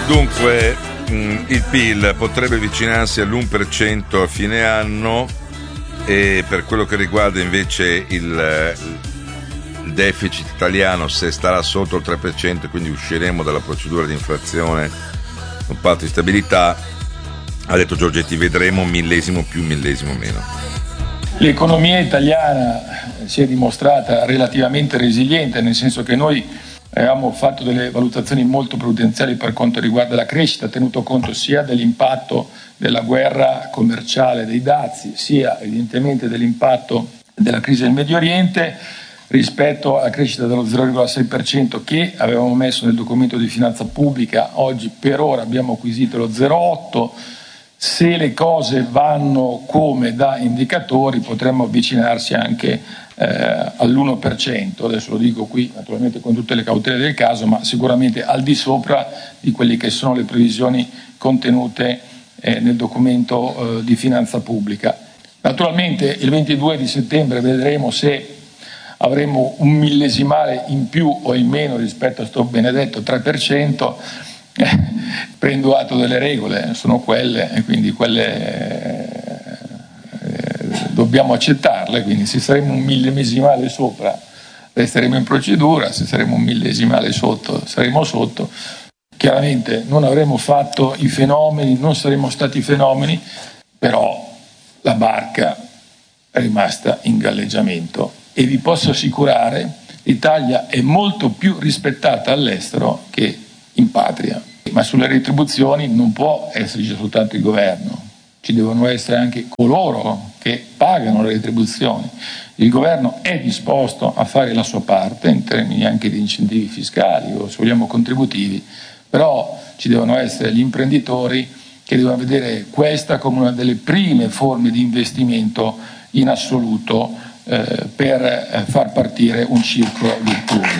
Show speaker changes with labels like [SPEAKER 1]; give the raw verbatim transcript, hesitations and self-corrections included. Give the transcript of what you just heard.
[SPEAKER 1] Dunque, mh, il P I L potrebbe avvicinarsi all'uno per cento a fine anno, e per quello che riguarda invece il, il deficit italiano, se starà sotto il tre per cento, quindi usciremo dalla procedura di inflazione con patto di stabilità, ha detto Giorgetti, vedremo millesimo più, millesimo meno.
[SPEAKER 2] L'economia italiana si è dimostrata relativamente resiliente, nel senso che noi avevamo fatto delle valutazioni molto prudenziali per quanto riguarda la crescita, tenuto conto sia dell'impatto della guerra commerciale dei dazi, sia evidentemente dell'impatto della crisi del Medio Oriente, rispetto alla crescita dello zero virgola sei per cento che avevamo messo nel documento di finanza pubblica. Oggi per ora abbiamo acquisito lo zero virgola otto. Se le cose vanno come da indicatori potremmo avvicinarsi anche eh, all'uno per cento, adesso lo dico qui naturalmente con tutte le cautele del caso, ma sicuramente al di sopra di quelle che sono le previsioni contenute eh, nel documento eh, di finanza pubblica. Naturalmente il ventidue di settembre vedremo se avremo un millesimale in più o in meno rispetto a sto benedetto tre per cento. Prendo atto delle regole, sono quelle e quindi quelle eh, dobbiamo accettarle, quindi se saremo un millesimale sopra resteremo in procedura, se saremo un millesimale sotto saremo sotto. Chiaramente non avremo fatto i fenomeni, non saremo stati fenomeni, però la barca è rimasta in galleggiamento e vi posso assicurare l'Italia è molto più rispettata all'estero che in patria. Ma sulle retribuzioni non può esserci soltanto il governo, ci devono essere anche coloro che pagano le retribuzioni. Il governo è disposto a fare la sua parte in termini anche di incentivi fiscali o se vogliamo contributivi, però ci devono essere gli imprenditori che devono vedere questa come una delle prime forme di investimento in assoluto eh, per eh, far partire un circolo virtuoso.